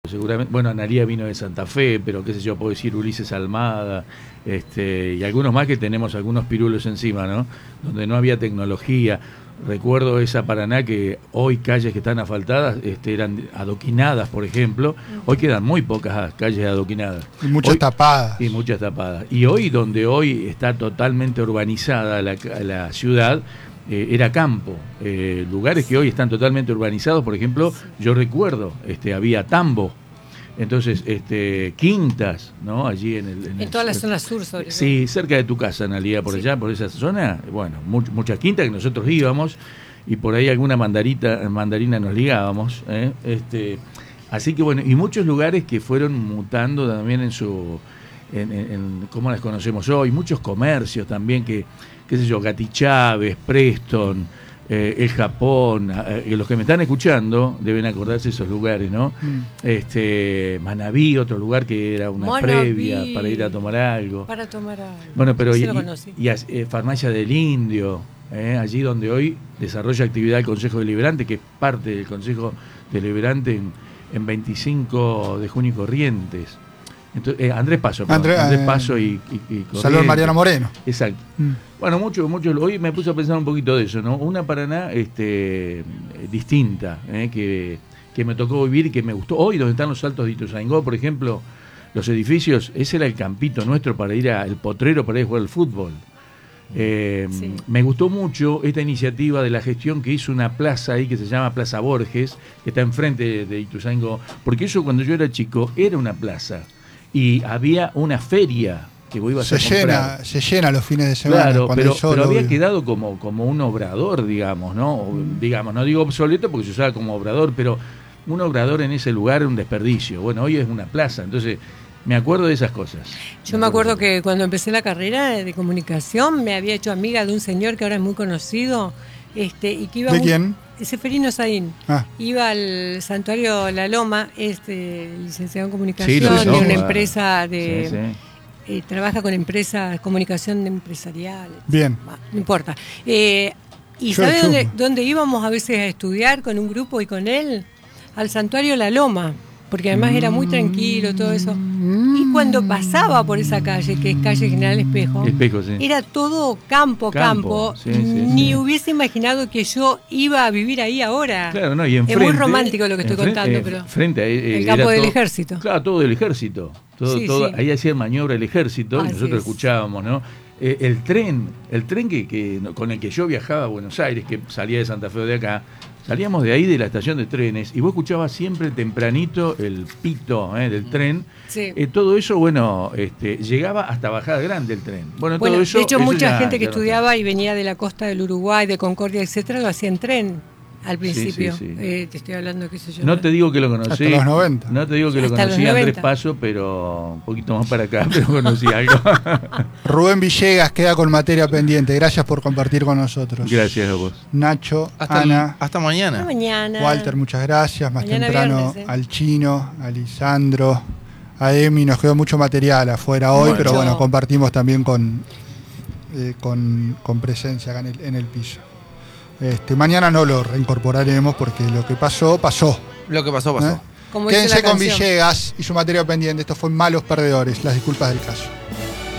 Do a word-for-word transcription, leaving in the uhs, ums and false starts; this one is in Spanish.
Seguramente, bueno, Analía vino de Santa Fe, pero qué sé yo, puedo decir Ulises Almada, este, y algunos más que tenemos algunos pirulos encima, ¿no? Donde no había tecnología. Recuerdo esa Paraná que hoy calles que están asfaltadas este, eran adoquinadas, por ejemplo. Hoy quedan muy pocas calles adoquinadas. Y muchas hoy, tapadas. Y muchas tapadas. Y hoy, donde hoy está totalmente urbanizada la, la ciudad, Eh, era campo, eh, lugares que hoy están totalmente urbanizados. Por ejemplo, yo recuerdo, este, había tambo, entonces este, quintas, ¿no? Allí en el... En, en el, toda la zona sur, sobre todo. Sí, cerca de tu casa, Analía, por sí. allá, por esa zona, bueno, much, muchas quintas que nosotros íbamos, y por ahí alguna mandarita, mandarina nos ligábamos, ¿eh? este, así que bueno, y muchos lugares que fueron mutando también en su... En, en, en cómo las conocemos hoy, muchos comercios también que, qué sé yo, Gati Chávez, Preston, eh, el Japón, eh, los que me están escuchando deben acordarse de esos lugares, ¿no? Mm. Este, Manabí, otro lugar que era una Manabí. previa para ir a tomar algo. Para tomar algo. Bueno, pero sí y, y, y eh, Farmacia del Indio, eh, allí donde hoy desarrolla actividad el Consejo Deliberante, que es parte del Consejo Deliberante en, en veinticinco de junio y Corrientes. Entonces, eh, Andrés Paso, perdón, André, Andrés Paso y, y, y Salón Mariano Moreno. Exacto. Mm. Bueno, mucho, mucho. Hoy me puse a pensar un poquito de eso, ¿no? Una Paraná este, distinta, ¿eh? que, que me tocó vivir y que me gustó. Hoy, donde están los Altos de Ituzaingó, por ejemplo, los edificios, ese era el campito nuestro para ir al Potrero, para ir a jugar al fútbol. Eh, sí. Me gustó mucho esta iniciativa de la gestión que hizo una plaza ahí que se llama Plaza Borges, que está enfrente de, de Ituzaingó, porque eso cuando yo era chico era una plaza. Y había una feria que vos ibas se a comprar. Llena, se llena los fines de semana. Claro, pero, pero había vive. quedado como, como un obrador, digamos, ¿no? O, digamos, no digo obsoleto porque se usaba como obrador, pero un obrador en ese lugar era un desperdicio. Bueno, hoy es una plaza, entonces me acuerdo de esas cosas. Yo me acuerdo que cuando empecé la carrera de comunicación me había hecho amiga de un señor que ahora es muy conocido. Este, y que iba ¿De muy, quién? Seferino Saín. Ah. Iba al santuario La Loma, este, licenciado en comunicación, sí, de una empresa de... Sí, sí. Eh, trabaja con empresas, comunicación empresarial. Bien. No importa. Eh, ¿Y sabe dónde, dónde íbamos a veces a estudiar con un grupo y con él? Al santuario La Loma. Porque además era muy tranquilo, todo eso. Y cuando pasaba por esa calle, que es calle General Espejo, Espejo sí. era todo campo, campo. campo. Sí, sí, Ni sí. hubiese imaginado que yo iba a vivir ahí ahora. Claro, no, y enfrente, es muy romántico lo que estoy enfrente, contando, eh, pero frente a, eh, el campo era del todo, ejército. Claro, todo del ejército. Todo, sí, todo, sí. Ahí hacían maniobra el ejército, Así y nosotros es. escuchábamos, ¿no? Eh, el tren, el tren que, que con el que yo viajaba a Buenos Aires, que salía de Santa Fe o de acá, salíamos de ahí de la estación de trenes y vos escuchabas siempre tempranito el pito eh, del tren. Sí. Eh, todo eso, bueno, este, llegaba hasta Bajada Grande el tren. Bueno, bueno todo eso, de hecho, eso mucha ya, gente que ya estudiaba no y venía de la costa del Uruguay, de Concordia, etcétera, lo hacía en tren al principio. Sí, sí, sí. Eh, te estoy hablando, qué sé yo. No te digo que lo conocí. Hasta los noventa. No te digo que hasta lo conocí a Andrés Paso, pero un poquito más para acá, pero conocí algo. Rubén Villegas queda con materia pendiente. Gracias por compartir con nosotros. Gracias a vos. Nacho, hasta Ana. El, hasta mañana. Hasta mañana. Walter, muchas gracias. Más mañana temprano viernes, ¿eh? al Chino, a Lisandro, a Emi. Nos quedó mucho material afuera hoy, mucho. pero bueno, compartimos también con, eh, con, con presencia acá en el, en el piso. Este, mañana no lo reincorporaremos porque lo que pasó, pasó. Lo que pasó, pasó. ¿Eh? Quédense con Villegas y su materia pendiente. Esto fue Malos Perdedores. Las disculpas del caso.